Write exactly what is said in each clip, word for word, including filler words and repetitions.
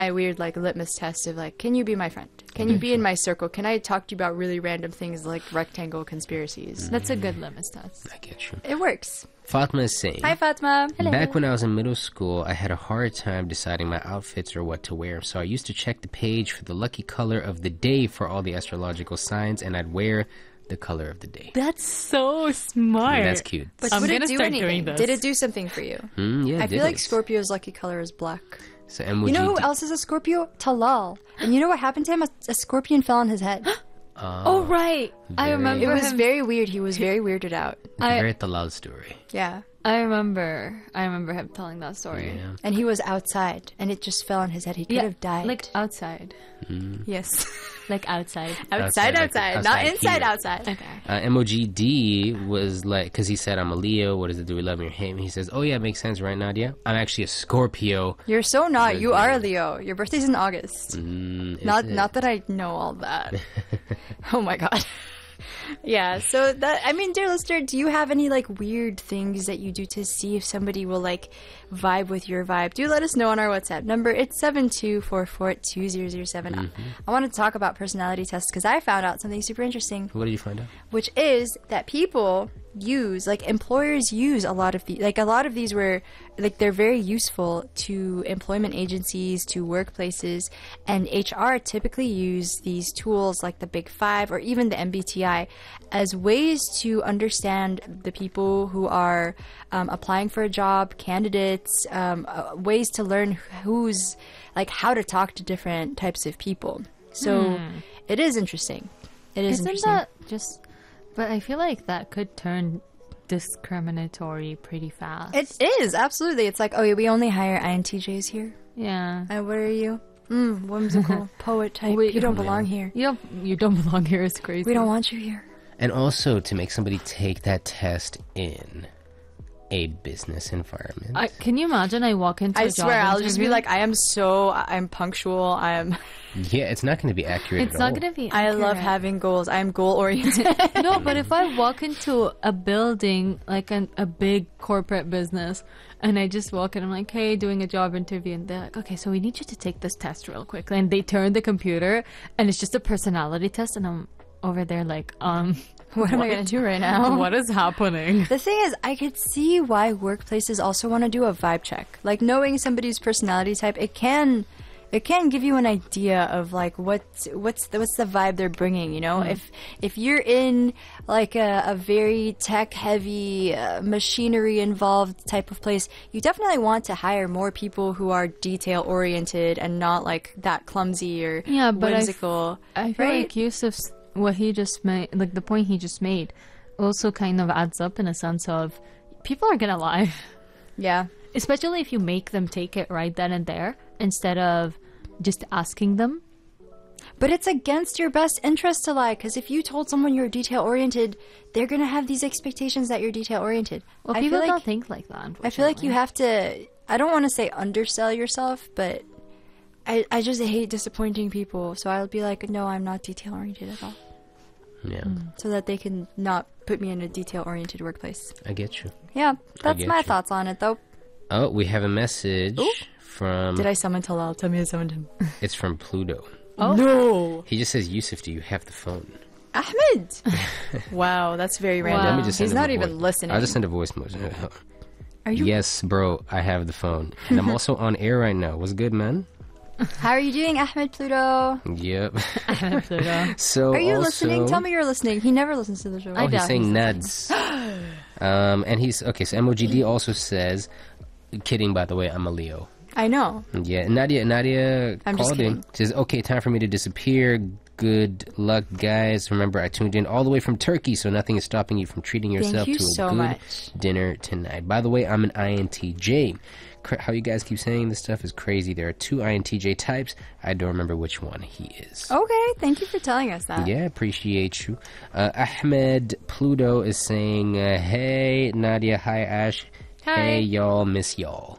my weird like litmus test of like, can you be my friend? Can you be in my circle? Can I talk to you about really random things like rectangle conspiracies? Mm. That's a good litmus test. I get you. It works. Fatma is saying, Hi, Fatma. Hello. back when I was in middle school, I had a hard time deciding my outfits or what to wear. So I used to check the page for the lucky color of the day for all the astrological signs, and I'd wear the color of the day. That's so smart. Yeah, that's cute. But I'm would gonna it do start anything? doing this. Did it do something for you? Mm, yeah, I it feel like is. Scorpio's lucky color is black. So, and would You know who do- else is a Scorpio? Talal. And you know what happened to him? A, a scorpion fell on his head. Oh, right. I Very- remember It was him. very weird. He was very weirded out. It's a I- very Talal story. Yeah. I remember. I remember him telling that story. Yeah. And he was outside, and it just fell on his head. He could have died. Like outside. yes. Like outside. outside, Outside, like outside. outside Not inside, here. outside. Okay. Uh, M O G D was like, because he said, I'm a Leo. What does it do? We love me or hate me? He says, oh, yeah, it makes sense, right, Nadia? I'm actually a Scorpio. You're so not. Good You are a man. Leo. Your birthday's in August. Mm, is Not it? not that I know all that. Oh my god. Yeah, so that I mean, dear listener, do you have any like weird things that you do to see if somebody will like vibe with your vibe? Do let us know on our WhatsApp number. It's seven two four four two zero zero seven. Mm-hmm. I want to talk about personality tests because I found out something super interesting, What did you find out? which is that people use like employers use a lot of the like a lot of these were like they're very useful to employment agencies, to workplaces, and H R typically use these tools like the Big Five or even the M B T I as ways to understand the people who are um, applying for a job, candidates, um, uh, ways to learn who's like how to talk to different types of people. So it is interesting. It is Isn't interesting. that just... But I feel like that could turn discriminatory pretty fast. It is, absolutely. It's like, oh, yeah, we only hire I N T Js here. Yeah. And what are you? Mm, whimsical, poet type. Wait, you don't yeah. belong here. You don't, you don't belong here. It's crazy. We don't want you here. And also to make somebody take that test in a business environment. I, can you imagine I walk into I a job swear, I'll just be interview? like, I am so, I'm punctual. I am, yeah, it's not going to be accurate It's at not all. going to be I love accurate. having goals. I am goal oriented. No, but if I walk into a building, like an, a big corporate business, and I just walk in, I'm like, hey, doing a job interview, and they're like, okay, so we need you to take this test real quick. And they turn the computer, and it's just a personality test, and I'm over there like, um, What am I going to do right now? what is happening? The thing is, I could see why workplaces also want to do a vibe check. Like knowing somebody's personality type, it can, it can give you an idea of like what's what's the, what's the vibe they're bringing. You know, if if you're in like a, a very tech heavy, uh, machinery involved type of place, you definitely want to hire more people who are detail oriented and not like that clumsy or Yeah, but I f- whimsical. I feel right? like Yusuf's, what he just made, like the point he just made, also kind of adds up in a sense of people are gonna lie. Yeah. Especially if you make them take it right then and there instead of just asking them. But it's against your best interest to lie, because if you told someone you're detail oriented, they're gonna have these expectations that you're detail oriented. Well, I people feel don't like, think like that. I feel like you unfortunately. have to. I don't want to say undersell yourself, but I I just hate disappointing people. So I'll be like, no, I'm not detail oriented at all, Yeah, so that they can not put me in a detail oriented workplace. I get you. Yeah, that's get my you. thoughts on it, though. Oh, we have a message from... Did I summon Talal? Tell me I summoned him. It's from Pluto. Oh. No, He just says, Yusuf, do you have the phone? Ahmed. Wow, that's very random. Let me just send He's him not a even voice- listening. I'll just send a voice message. Are you? Yes, bro, I have the phone. And I'm also on air right now. What's good, man? How are you doing, Ahmed Pluto? Yep. Pluto. So Are you also, listening? Tell me you're listening. He never listens to the show. Oh, he's doubt saying he's nuds. um, and he's okay. So M O G D also says, kidding by the way, I'm a Leo. I know. Yeah, Nadia. Nadia I'm just called in. kidding. Says, okay, time for me to disappear. Good luck, guys. Remember, I tuned in all the way from Turkey, so nothing is stopping you from treating yourself you to a so good much. dinner tonight. By the way, I'm an I N T J. Cra- How you guys keep saying this stuff is crazy. There are two I N T J types. I don't remember which one he is. Okay, thank you for telling us that. Yeah, appreciate you. Uh, Ahmed Pluto is saying, uh, hey, Nadia, hi, Ash. Hi. Hey, y'all, miss y'all.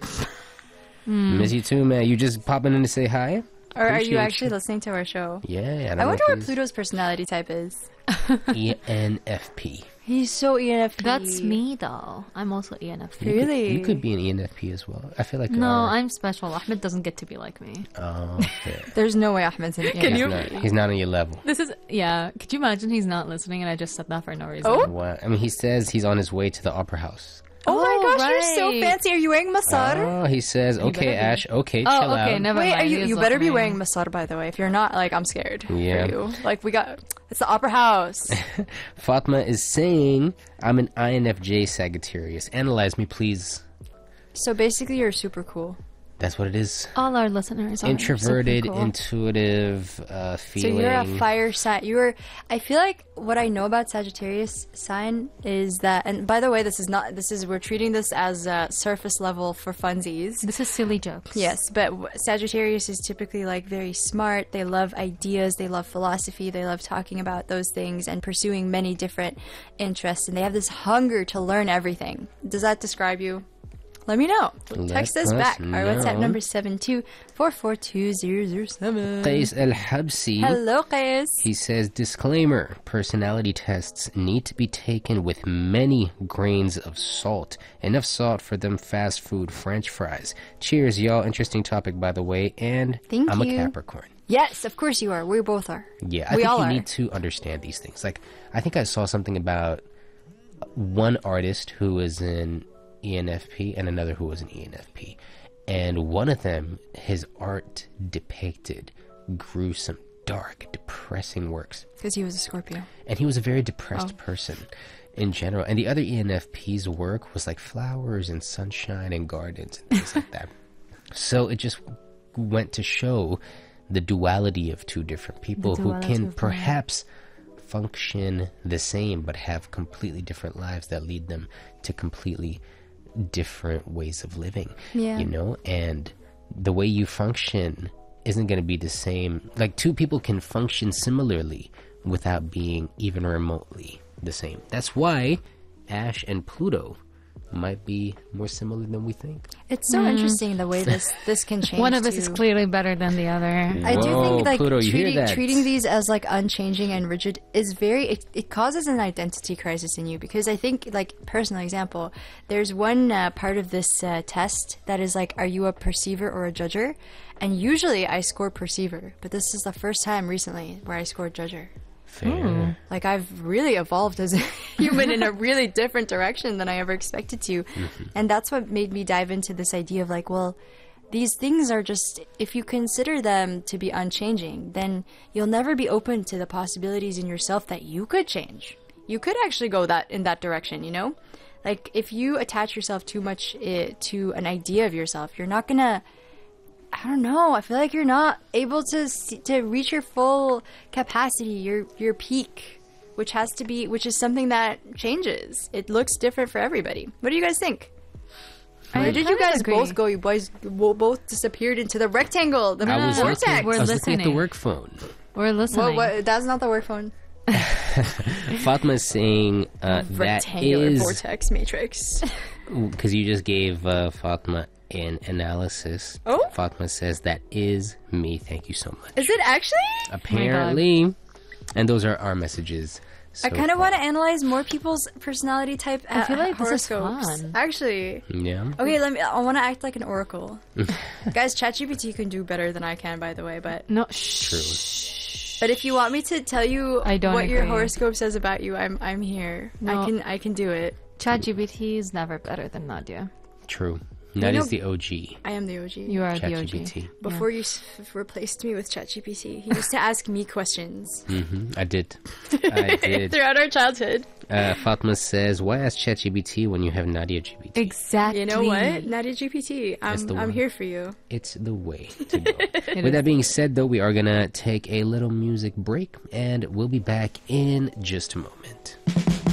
Miss you too, man. You just popping in to say hi? Or are Appreciate you actually you. listening to our show? Yeah, I, don't I know wonder if what he's Pluto's personality type is. E N F P. He's so E N F P. That's me, though. I'm also E N F P. You could- Really? You could be an E N F P as well. I feel like No, our- I'm special. Ahmed doesn't get to be like me. Oh, okay. There's no way Ahmed's an E N F P. he's, you- not, he's not on your level. This is, yeah. Could you imagine he's not listening and I just said that for no reason? Oh? What? I mean, he says he's on his way to the opera house. Oh my Oh, gosh, you're so right. fancy. Are you wearing masar? Oh, he says, okay, better be. Ash, okay, Oh, chill okay, out. never Wait, mind. are you, He is you better be listening. wearing masar, by the way. If you're not, like, I'm scared Yeah. for you. Like, we got, it's the opera house. Fatma is saying, I'm an I N F J Sagittarius. Analyze me, please. So basically, you're super cool. That's what it is. All our listeners are Introverted, super cool. intuitive, uh, So feeling. you're a fire sign. You're. I feel like what I know about Sagittarius sign is that, and by the way, this is not. This is we're treating this as uh, surface level for funsies. This is silly jokes. Yes, but w- Sagittarius is typically like very smart. They love ideas. They love philosophy. They love talking about those things and pursuing many different interests. And they have this hunger to learn everything. Does that describe you? Let me know. Let Text us us back. Our WhatsApp know. number is seven two four four two zero zero seven. Qais Al Habsi. Hello, Qais. He says, disclaimer, personality tests need to be taken with many grains of salt. Enough salt for them fast food French fries. Cheers, y'all. Interesting topic, by the way. And Thank I'm you. a Capricorn. Yes, of course you are. We both are. Yeah, I we think all you are. need to understand these things. Like, I think I saw something about one artist who was an E N F P and another who was an E N F P. And one of them, his art depicted gruesome, dark, depressing works. Because he was a Scorpio. And he was a very depressed Oh. person in general. And the other E N F P's work was like flowers and sunshine and gardens and things like that. So it just went to show the duality of two different people who duality can of mind. perhaps function the same but have completely different lives that lead them to completely different ways of living. Yeah. You know, and the way you function isn't going to be the same. Like, two people can function similarly without being even remotely the same. That's why Ash and Pluto might be more similar than we think. It's so interesting the way this this can change. One of us to- is clearly better than the other. I do Whoa, think like Pluto, you hear treating that? treating these as like unchanging and rigid is very it, it causes an identity crisis in you, because I think, like, personal example, there's one uh, part of this uh, test that is like, are you a perceiver or a judger? And usually I score perceiver, but this is the first time recently where I scored judger. Fair. Like, I've really evolved as a human in a really different direction than I ever expected to. And that's what made me dive into this idea of like, well, these things are just, if you consider them to be unchanging, then you'll never be open to the possibilities in yourself that you could change. You could actually go that in that direction, you know? Like, if you attach yourself too much uh, to an idea of yourself, you're not gonna, I don't know. I feel like you're not able to see, to reach your full capacity, your your peak, which has to be, which is something that changes. It looks different for everybody. What do you guys think? Where did you kind of guys agree. both go? You boys wo- both disappeared into the rectangle, the I was, vortex. looking, I We're was looking at the listening. work phone. We're listening. What, what, that's not the work phone. Fatma is saying uh, that Rectangular is vortex matrix. because you just gave uh, Fatma an analysis. Oh? Fatma says that is me. Thank you so much. Is it actually? Apparently, and those are our messages. So I kind of far. want to analyze more people's personality type. I feel uh, like this is horoscopes. fun. Actually, Yeah. okay. Let me. I want to act like an oracle, guys. ChatGPT can do better than I can, by the way. But No, shh. but if you want me to tell you I don't what your agree. horoscope says about you, I'm I'm here. I No. can I can do it. ChatGPT is never better than Nadia. True. That is know- the O G. I am the O G. You are the O G. ChatGPT. Before you s- replaced me with ChatGPT, he used to ask me questions hmm I did. I did. throughout our childhood. Uh, Fatma says, "Why ask ChatGPT when you have Nadia G P T? Exactly. You know what, Nadia G P T, That's I'm the I'm one. here for you. It's the way to go." With that being said, though, we are gonna take a little music break, and we'll be back in just a moment.